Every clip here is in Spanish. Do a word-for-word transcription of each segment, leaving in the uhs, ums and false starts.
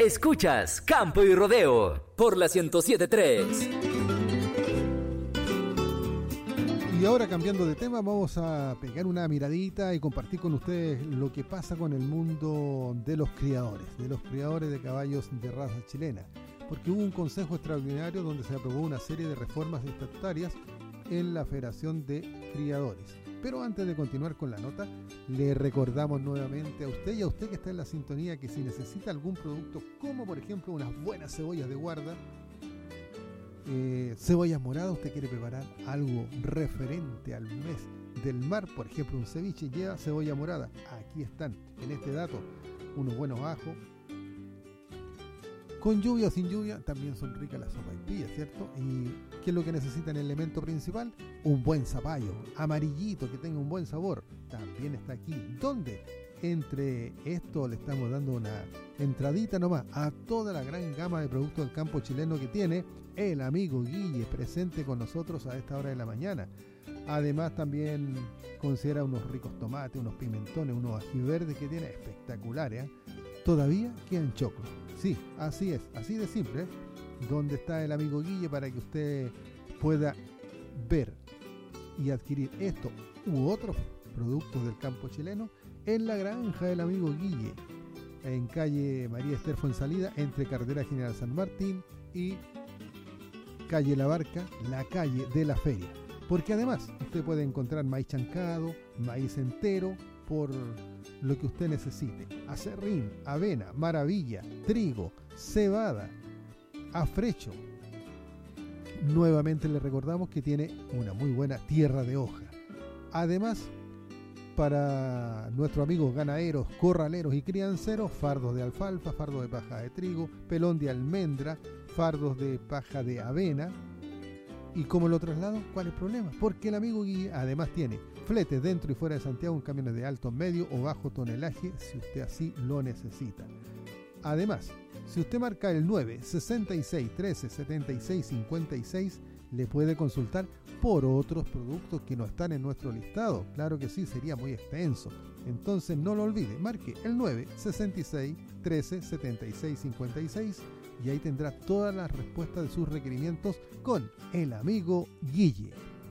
Escuchas Campo y Rodeo por la ciento siete punto tres. Y ahora, cambiando de tema, vamos a pegar una miradita y compartir con ustedes lo que pasa con el mundo de los criadores, de los criadores de caballos de raza chilena. Porque hubo un consejo extraordinario donde se aprobó una serie de reformas estatutarias en la Federación de Criadores. Pero antes de continuar con la nota, le recordamos nuevamente a usted y a usted que está en la sintonía que si necesita algún producto, como por ejemplo unas buenas cebollas de guarda, eh, cebollas moradas, usted quiere preparar algo referente al mes del mar, por ejemplo un ceviche, lleva cebolla morada. Aquí están, en este dato, unos buenos ajos. Con lluvia o sin lluvia, también son ricas las sopaipillas, ¿cierto? ¿Y qué es lo que necesitan? El elemento principal, un buen zapallo, amarillito, que tenga un buen sabor. También está aquí. ¿Dónde? Entre esto le estamos dando una entradita nomás a toda la gran gama de productos del campo chileno que tiene el amigo Guille, presente con nosotros a esta hora de la mañana. Además también considera unos ricos tomates, unos pimentones, unos ají verdes que tiene espectaculares, ¿eh? Todavía quedan choclos. Sí, así es, así de simple, ¿eh? Donde está el amigo Guille para que usted pueda ver y adquirir esto u otros productos del campo chileno en la granja del amigo Guille, en calle María Esther Fuensalida, entre carretera General San Martín y calle La Barca, la calle de la feria. Porque además usted puede encontrar maíz chancado, maíz entero, por lo que usted necesite. Acerrín, avena, maravilla, trigo, cebada, afrecho. Nuevamente le recordamos que tiene una muy buena tierra de hoja. Además, para nuestros amigos ganaderos, corraleros y crianceros, fardos de alfalfa, fardos de paja de trigo, pelón de almendra, fardos de paja de avena. ¿Y cómo lo traslado? ¿Cuál es el problema? Porque el amigo Guía además tiene fletes dentro y fuera de Santiago en camiones de alto, medio o bajo tonelaje, si usted así lo necesita. Además, si usted marca el nueve sesenta y seis trece setenta y seis cincuenta y seis, le puede consultar por otros productos que no están en nuestro listado. Claro que sí, sería muy extenso. Entonces no lo olvide, marque el nueve sesenta y seis trece setenta y seis cincuenta y seis y ahí tendrá todas las respuestas de sus requerimientos con el amigo Guille.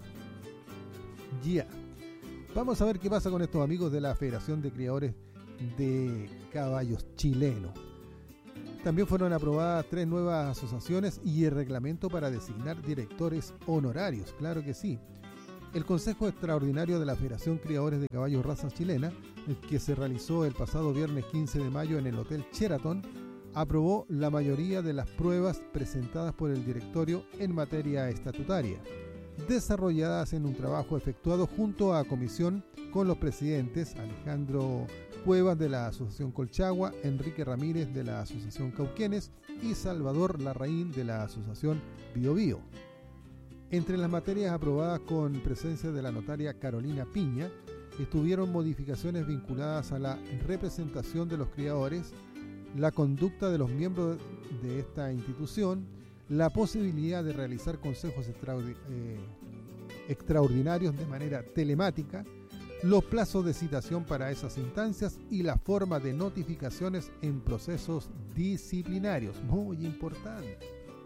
Ya. Yeah. Vamos a ver qué pasa con estos amigos de la Federación de Criadores de Caballos Chileno. También fueron aprobadas tres nuevas asociaciones y el reglamento para designar directores honorarios, claro que sí. El Consejo Extraordinario de la Federación Criadores de Caballos Raza Chilena, que se realizó el pasado viernes quince de mayo en el Hotel Sheraton, aprobó la mayoría de las pruebas presentadas por el directorio en materia estatutaria, desarrolladas en un trabajo efectuado junto a comisión con los presidentes Alejandro Cuevas de la Asociación Colchagua, Enrique Ramírez de la Asociación Cauquenes y Salvador Larraín de la Asociación Bio Bio. Entre las materias aprobadas con presencia de la notaria Carolina Piña estuvieron modificaciones vinculadas a la representación de los criadores, la conducta de los miembros de esta institución, la posibilidad de realizar consejos extraordi- eh, extraordinarios de manera telemática, los plazos de citación para esas instancias y la forma de notificaciones en procesos disciplinarios. Muy importante.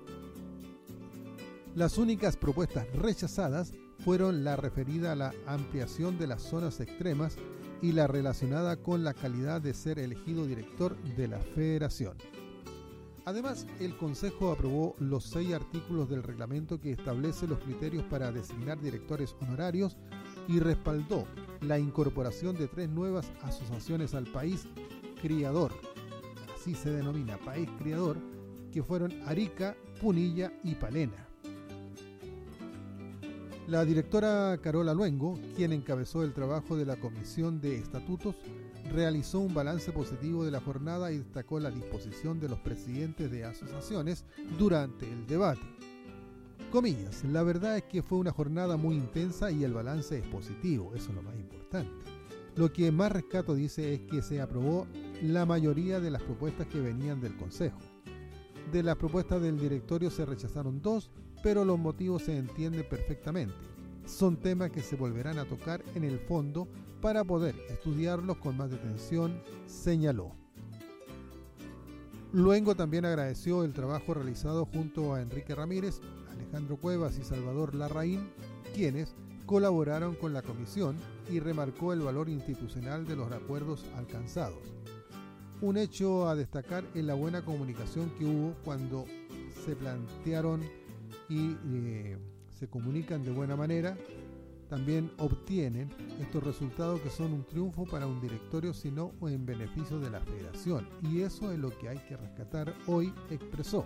Las únicas propuestas rechazadas fueron la referida a la ampliación de las zonas extremas y la relacionada con la calidad de ser elegido director de la federación. Además, el Consejo aprobó los seis artículos del reglamento que establece los criterios para designar directores honorarios y respaldó la incorporación de tres nuevas asociaciones al país criador, así se denomina, país criador, que fueron Arica, Punilla y Palena. La directora Carola Luengo, quien encabezó el trabajo de la Comisión de Estatutos, realizó un balance positivo de la jornada y destacó la disposición de los presidentes de asociaciones durante el debate. Comillas, la verdad es que fue una jornada muy intensa y el balance es positivo, eso es lo más importante. Lo que más rescato, dice, es que se aprobó la mayoría de las propuestas que venían del Consejo. De las propuestas del directorio se rechazaron dos, pero los motivos se entienden perfectamente. Son temas que se volverán a tocar en el fondo para poder estudiarlos con más detención, señaló. Luengo también agradeció el trabajo realizado junto a Enrique Ramírez, Alejandro Cuevas y Salvador Larraín, quienes colaboraron con la comisión, y remarcó el valor institucional de los acuerdos alcanzados. Un hecho a destacar es la buena comunicación que hubo cuando se plantearon y eh, se comunican de buena manera. También obtienen estos resultados que son un triunfo para un directorio, sino en beneficio de la federación. Y eso es lo que hay que rescatar hoy, expresó.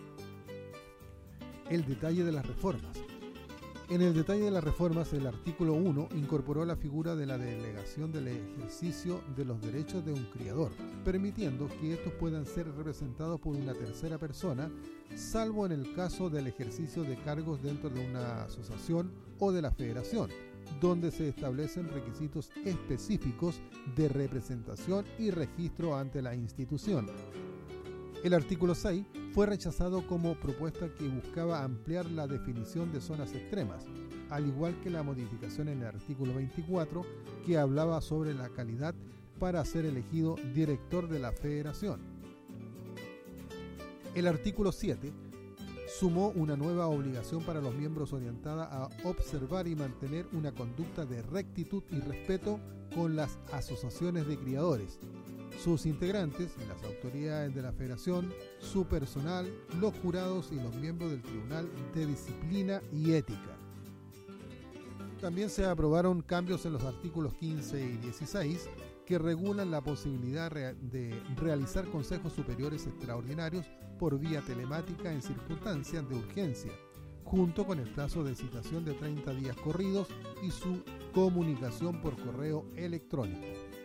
El detalle de las reformas. En el detalle de las reformas, el artículo uno incorporó la figura de la delegación del ejercicio de los derechos de un criador, permitiendo que estos puedan ser representados por una tercera persona, salvo en el caso del ejercicio de cargos dentro de una asociación o de la federación, donde se establecen requisitos específicos de representación y registro ante la institución. El artículo seis fue rechazado como propuesta que buscaba ampliar la definición de zonas extremas, al igual que la modificación en el artículo veinticuatro que hablaba sobre la calidad para ser elegido director de la federación. El artículo siete sumó una nueva obligación para los miembros orientada a observar y mantener una conducta de rectitud y respeto con las asociaciones de criadores, sus integrantes, las autoridades de la federación, su personal, los jurados y los miembros del Tribunal de Disciplina y Ética. También se aprobaron cambios en los artículos quince y dieciséis que regulan la posibilidad de realizar consejos superiores extraordinarios por vía telemática en circunstancias de urgencia, junto con el plazo de citación de treinta días corridos y su comunicación por correo electrónico.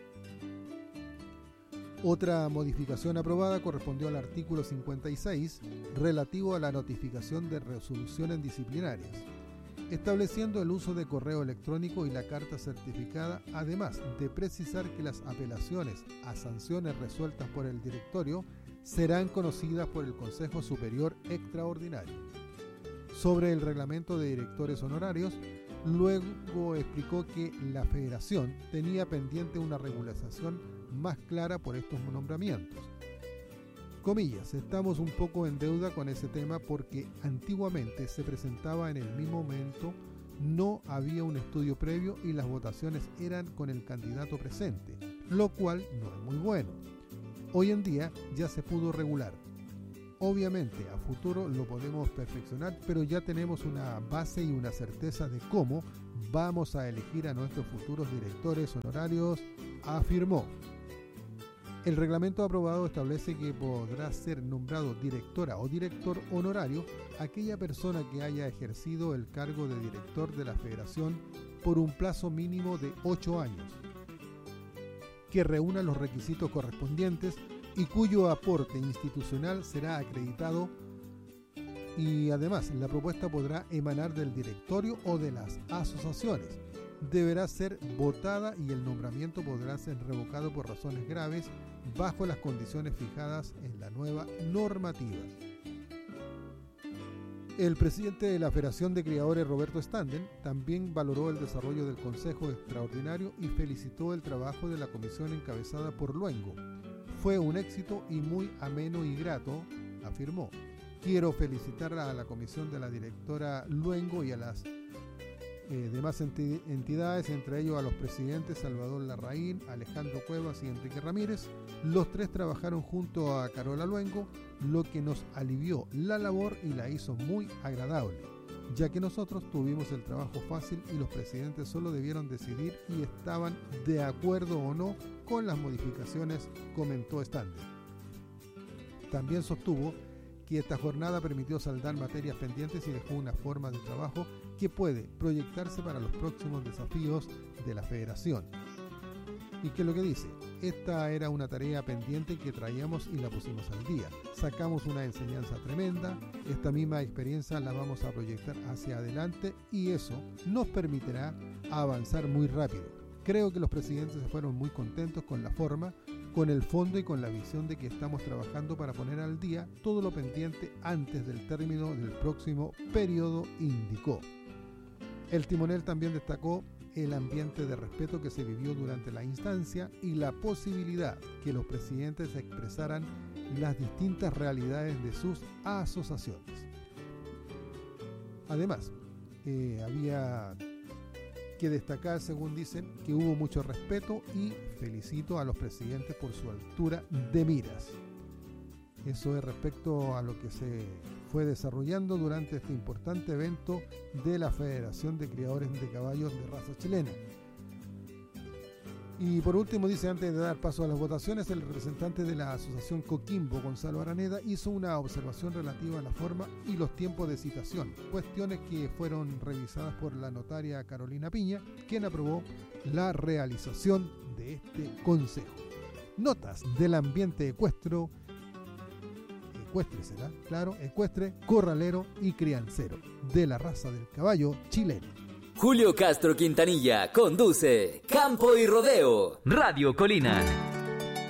Otra modificación aprobada correspondió al artículo cincuenta y seis, relativo a la notificación de resoluciones disciplinarias, estableciendo el uso de correo electrónico y la carta certificada, además de precisar que las apelaciones a sanciones resueltas por el directorio serán conocidas por el Consejo Superior Extraordinario. Sobre el reglamento de directores honorarios, luego explicó que la Federación tenía pendiente una regulación más clara por estos nombramientos. Comillas, estamos un poco en deuda con ese tema porque antiguamente se presentaba en el mismo momento, no había un estudio previo y las votaciones eran con el candidato presente, lo cual no es muy bueno. Hoy en día ya se pudo regular. Obviamente a futuro lo podemos perfeccionar, pero ya tenemos una base y una certeza de cómo vamos a elegir a nuestros futuros directores honorarios, afirmó. El reglamento aprobado establece que podrá ser nombrado directora o director honorario aquella persona que haya ejercido el cargo de director de la Federación por un plazo mínimo de ocho años, que reúna los requisitos correspondientes y cuyo aporte institucional será acreditado, y además la propuesta podrá emanar del directorio o de las asociaciones. Deberá ser votada y el nombramiento podrá ser revocado por razones graves bajo las condiciones fijadas en la nueva normativa. El presidente de la Federación de Criadores, Roberto Standen, también valoró el desarrollo del Consejo Extraordinario y felicitó el trabajo de la comisión encabezada por Luengo. Fue un éxito y muy ameno y grato, afirmó. Quiero felicitar a la comisión de la directora Luengo y a las Eh, demás enti- entidades, entre ellos a los presidentes Salvador Larraín, Alejandro Cuevas y Enrique Ramírez. Los tres trabajaron junto a Carola Luengo, lo que nos alivió la labor y la hizo muy agradable, ya que nosotros tuvimos el trabajo fácil y los presidentes solo debieron decidir y estaban de acuerdo o no con las modificaciones, comentó Standen. También sostuvo que esta jornada permitió saldar materias pendientes y dejó una forma de trabajo que puede proyectarse para los próximos desafíos de la Federación. ¿Y qué es lo que dice? Esta era una tarea pendiente que traíamos y la pusimos al día. Sacamos una enseñanza tremenda, esta misma experiencia la vamos a proyectar hacia adelante y eso nos permitirá avanzar muy rápido. Creo que los presidentes se fueron muy contentos con la forma, con el fondo y con la visión de que estamos trabajando para poner al día todo lo pendiente antes del término del próximo periodo, indicó. El timonel también destacó el ambiente de respeto que se vivió durante la instancia y la posibilidad que los presidentes expresaran las distintas realidades de sus asociaciones. Además, eh, había que destacar, según dicen, que hubo mucho respeto y felicito a los presidentes por su altura de miras. Eso es respecto a lo que se fue desarrollando durante este importante evento de la Federación de Criadores de Caballos de Raza Chilena. Y por último, dice, antes de dar paso a las votaciones, el representante de la Asociación Coquimbo, Gonzalo Araneda, hizo una observación relativa a la forma y los tiempos de citación, cuestiones que fueron revisadas por la notaria Carolina Piña, quien aprobó la realización de este consejo. Notas del ambiente ecuestro, ecuestre será, claro, ecuestre, corralero y criancero de la raza del caballo chileno. Julio Castro Quintanilla conduce Campo y Rodeo, Radio Colina.